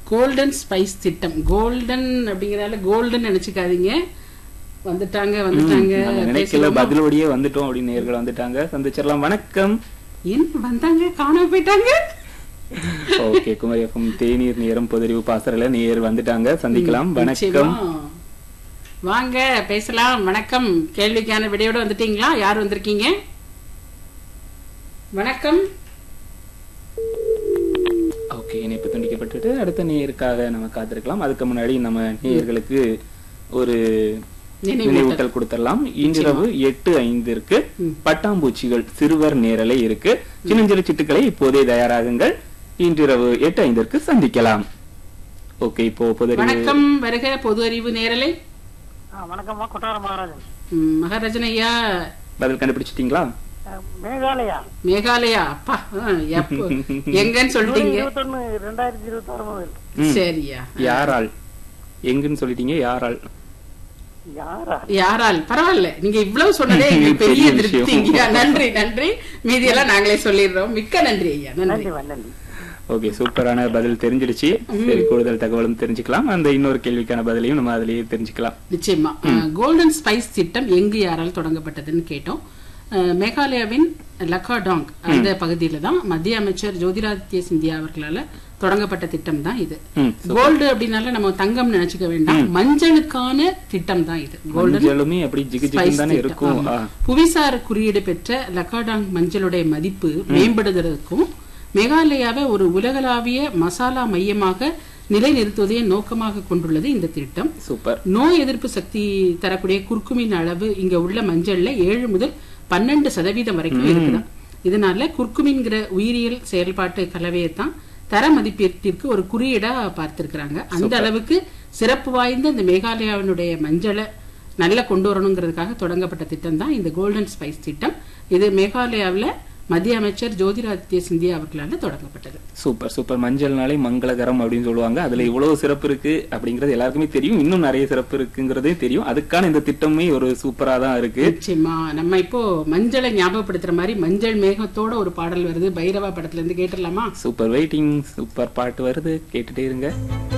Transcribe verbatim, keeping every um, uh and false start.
Golden spice திட்டம். Golden அப்படிங்கறதால golden நினைச்சுக்காதீங்க. வந்துட்டாங்க வந்துட்டாங்க நினைக்கல பதிலோடயே வந்துட்டோம் அப்படின்னு நேயர்கள் வந்துட்டாங்க. சந்திச்சிடலாம். வணக்கம். ஏன் வந்தாங்க காணாம போயிட்டாங்க. ஓகே, குமரி எஃப்எம் தேநீர் நேரம் பொதறிவு பாசறையில நேயர் வந்துட்டாங்க. சந்திக்கலாம். வணக்கம். வாங்க பேசலாம். வணக்கம். கேள்விக்கான விடையோட வந்துட்டீங்களா? யார் வந்திருக்கீங்க? வணக்கம். ஓகே, இணைப்பு துண்டிக்கப்பட்டு அடுத்த நேயருக்காக நம்ம காத்திருக்கலாம். அதுக்கு முன்னாடி நம்ம நேயர்களுக்கு ஒரு நினைவூட்டல் கொடுத்துடலாம். இன்றிரவு எட்டு ஐந்திற்கு பட்டாம்பூச்சிகள் சிறுவர் நேரலை இருக்கு. சின்னஞ்சிறு சிட்டுக்களை இப்போதே தயாராகுங்கள். இன்றிரவு எட்டு ஐந்திற்கு சந்திக்கலாம். ஓகே, இப்போ பொது வணக்கம். வருக பொது அறிவு நேரலை. வணக்கம்மா, கொட்டார மகாராஜன். மகாராஜன் ஐயா, பதில் கண்டுபிடிச்சிட்டீங்களா? மேகாலயா. மேகாலயா. அப்பா எங்கன்னு சொல்லிட்டீங்க. ரெண்டாயிரத்தி இருபத்தி ஆறு முதல். சரியா? யாரால் எங்கன்னு சொல்லிட்டீங்க? யாரால் யாரால் பரவாயில்ல. நீங்க இவ்வளவு சொன்னதே எங்களுக்கு பெரிய திருப்திங்க. நன்றி நன்றி. மீதி எல்லாம் நாங்களே சொல்லிடுறோம். மிக்க நன்றி ஐயா. நன்றி. ஓகே, சூப்பரான பதில் தெரிஞ்சிடுச்சு. சரி, கூடுதல் தகவலும் தெரிஞ்சுக்கலாம். அந்த இன்னொரு கேள்விக்கான பதிலையும் நம்ம அதிலேயே தெரிஞ்சுக்கலாம். நிச்சயமா. கோல்டன் ஸ்பைஸ் திட்டம் எங்கு யாரால் தொடங்கப்பட்டதுன்னு கேட்டோம். மேகாலயாவின் லக்காடாங் அந்த பகுதியில தான் மத்திய அமைச்சர் ஜோதிராதித்ய சிந்தியா அவர்களால தொடங்கப்பட்ட திட்டம் தான் இது. கோல்டு அப்படின்னால நம்ம தங்கம் நினைச்சுக்க வேண்டாம். மஞ்சளுக்கான திட்டம் தான் இது. புவிசார் குறியீடு பெற்ற லக்காடாங் மஞ்சளுடைய மதிப்பு மேம்படுவதற்கும் மேகாலயாவை ஒரு உலகளாவிய மசாலா மையமாக நிலைநிறுத்துவதை நோக்கமாக கொண்டுள்ளது இந்த திட்டம். சூப்பர். நோய் எதிர்ப்பு சக்தி தரக்கூடிய குர்குமின் அளவு இங்க உள்ள மஞ்சள்ல ஏழு முதல் பன்னெண்டு சதவீதம் வரைக்கும் இருக்குதான். இதனால குர்குமின்கிற உயிரியல் செயல்பாட்டு கலவையை தான் தர மதிப்பீட்டிற்கு ஒரு குறியீடா பார்த்திருக்கிறாங்க. அந்த அளவுக்கு சிறப்பு வாய்ந்த இந்த மேகாலயாவினுடைய மஞ்சளை நல்ல கொண்டு வரணுங்கிறதுக்காக தொடங்கப்பட்ட திட்டம் தான் இந்த கோல்டன் ஸ்பைஸ் திட்டம். இது மேகாலயாவில் மத்திய அமைச்சர் ஜோதிராதித்ய சிந்தியா அவர்களால் தொடங்கப்பட்டது. Super super. மஞ்சள்னாலே மங்களகரம் அப்படின்னு சொல்லுவாங்க. அதுல இவ்வளவு சிறப்பு இருக்கு அப்படிங்கறது எல்லாருக்குமே தெரியும். இன்னும் நிறைய சிறப்பு இருக்குங்கிறதே தெரியும். அதுக்கான இந்த திட்டமே ஒரு சூப்பரா தான் இருக்கு. நிச்சயமா. நம்ம இப்போ மஞ்சளை ஞாபகப்படுத்துற மாதிரி மஞ்சள் மேகத்தோட ஒரு பாடல் வருது. பைரவா படத்துல இருந்து கேட்டுடலாமா? சூப்பர். வெயிட்டிங். சூப்பர் பாட்டு வருது, கேட்டுட்டே இருங்க.